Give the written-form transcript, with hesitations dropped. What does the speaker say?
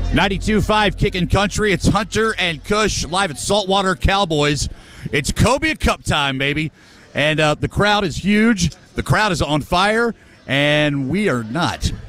92.5 Kickin' Country. It's Hunter and Kush live at Saltwater Cowboys. It's Cobia Cup time, baby. And the crowd is huge. The crowd is on fire. And we are not